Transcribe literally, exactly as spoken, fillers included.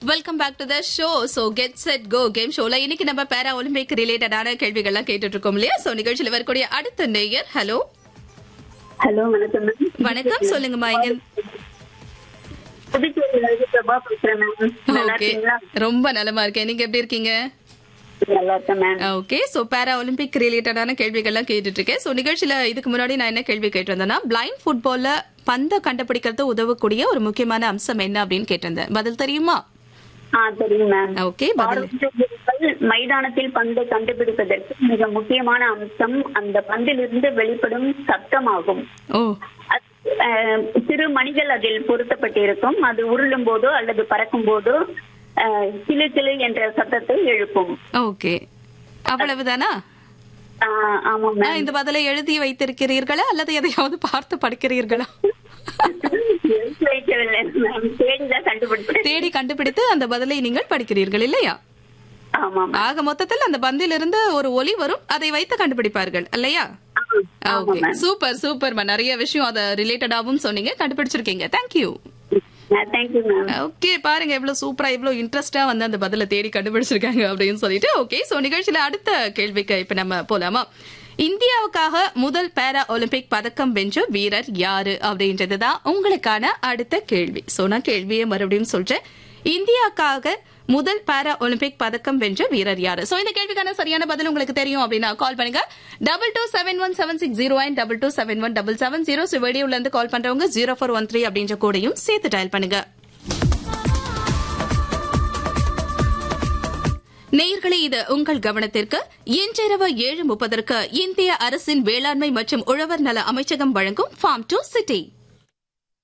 Welcome back to the show. So get set go game ஷோல இன்னைக்கு நம்ம பேரா ஒலிம்பிக் ரிலேட்டடான கேள்விகள்லாம் கேட்டுட்டு இருக்கோம் இல்லையா? சோ நிகழ்ச்சியில வரக்கூடிய அடுத்த நேயர். ஹலோ ஹலோ வணக்கம். வணக்கம், சொல்லுங்கம்மா. இங்க ஓகே, ரொம்ப நலமா இருக்கேன். நீங்க எப்படி இருக்கீங்க? ஓகே, சோ பேரா ஒலிம்பிக் ரிலேட்டடான கேள்விகள்லாம் கேட்டுட்டு இருக்கேன். சோ நிகழ்ச்சியில இதுக்கு முன்னாடி நான் என்ன கேள்வி கேட்டிருந்தேன்னா, பிளைண்ட் ஃபுட்பால்ல பந்தை கண்டுபிடிக்கிறது உதவக்கூடிய ஒரு முக்கியமான அம்சம் என்ன அப்படின்னு கேட்டிருந்தேன். பதில் தெரியுமா? ஓகே, மைதானத்தில் பந்தை கண்டுபிடிப்பதற்கு மிக முக்கியமான அம்சம் அந்த பந்திலிருந்து வெளிப்படும் சத்தமாகும். ஓ, சிறு மணிகள் அதில் பொருத்தப்பட்டிருக்கும். அது உருளும் போதோ அல்லது பறக்கும் போதோ கிளு கிளு என்ற சத்தத்தை எழுப்பும். ஓகே, அவ்வளவுதானா? ஆமா. இந்த பதிலை எழுதி வைத்திருக்கிறீர்களா அல்லது எதையாவது பார்த்து படிக்கிறீர்களா? தேடி கண்டுபிடித்து அந்த பதிலை நீங்கள் படிக்கிறீர்கள் இல்லையா? ஆக மொத்தத்தில் அந்த பந்திலிருந்து ஒரு ஒலி வரும், அதை வைத்து கண்டுபிடிப்பார்கள் இல்லையா? Okay, super super. நிறைய விஷயம் அத ரிலேட்டடாவும் சொன்னீங்க, கண்டுபிடிச்சிருக்கீங்க. தேங்க்யூ. ஓகே, பாருங்க எவ்வளவு சூப்பரா எவ்வளவு இன்ட்ரெஸ்டா வந்து அந்த பதில தேடி கண்டுபிடிச்சிருக்காங்க அப்படின்னு சொல்லிட்டு. ஓகே, சோ நிகழ்ச்சியில அடுத்த கேள்விக்கு இப்ப நம்ம போலாமா? இந்தியாவுக்காக முதல் பேரா ஒலிம்பிக் பதக்கம் வென்ற வீரர் யாரு அப்படின்றதுதான் உங்களுக்கான அடுத்த கேள்வி. சோ நான் கேள்வியை மறுபடியும் சொல்றேன். இந்தியாவுக்காக முதல் பேரா ஒலிம்பிக் பதக்கம் வென்ற வீரர் யாரு? சோ இந்த கேள்விக்கான சரியான பதில் உங்களுக்கு தெரியும் அப்படின்னா கால் பண்ணுங்க. Double two seven one seven six zero and double two seven one double seven zero. வெளியூர்ல இருந்து கால் பண்றவங்க ஜீரோ ஃபோர் ஒன் த்ரீ அப்படின்ற கோடையும் சேர்த்து டயல் பண்ணுங்க. நேயர்களே, இது உங்கள் கவனத்திற்கு. இன்றிரவு ஏழு முப்பதற்கு இந்திய அரசின் வேளாண்மை மற்றும் உழவர் நல அமைச்சகம் வழங்கும் ஃபார்ம் டு சிட்டி.